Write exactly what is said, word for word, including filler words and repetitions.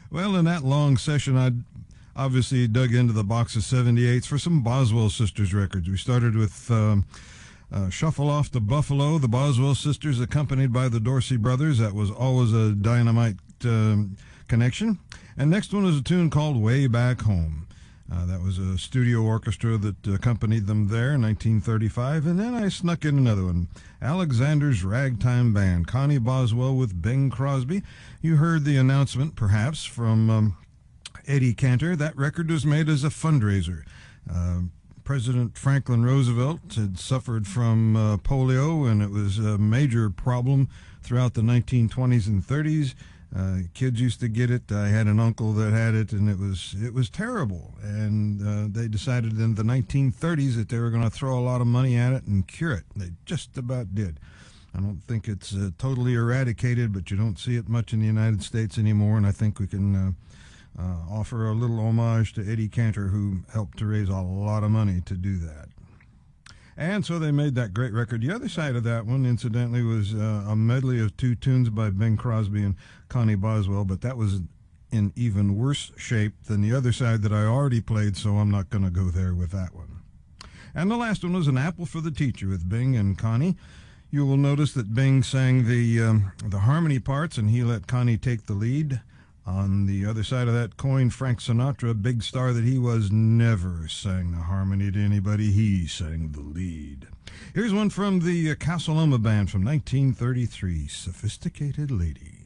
Well, in that long session, I obviously dug into the box of seventy-eights for some Boswell Sisters records. We started with um, uh, Shuffle Off to Buffalo, the Boswell Sisters accompanied by the Dorsey Brothers. That was always a dynamite um, connection. And next one was a tune called Way Back Home. Uh, that was a studio orchestra that accompanied them there in nineteen thirty-five. And then I snuck in another one, Alexander's Ragtime Band, Connie Boswell with Bing Crosby. You heard the announcement, perhaps, from um, Eddie Cantor. That record was made as a fundraiser. Uh, President Franklin Roosevelt had suffered from uh, polio, and it was a major problem throughout the nineteen twenties and thirties. Uh, kids used to get it. I had an uncle that had it, and it was it was terrible. And uh, they decided in the nineteen thirties that they were going to throw a lot of money at it and cure it. They just about did. I don't think it's uh, totally eradicated, but you don't see it much in the United States anymore. And I think we can uh, uh, offer a little homage to Eddie Cantor, who helped to raise a lot of money to do that. And so they made that great record. The other side of that one, incidentally, was uh, a medley of two tunes by Bing Crosby and Connie Boswell, but that was in even worse shape than the other side that I already played, so I'm not going to go there with that one. And the last one was An Apple for the Teacher with Bing and Connie. You will notice that Bing sang the, um, the harmony parts, and he let Connie take the lead. On the other side of that coin, Frank Sinatra, big star that he was, never sang the harmony to anybody. He sang the lead. Here's one from the uh, Casa Loma Band from nineteen thirty-three, Sophisticated Lady.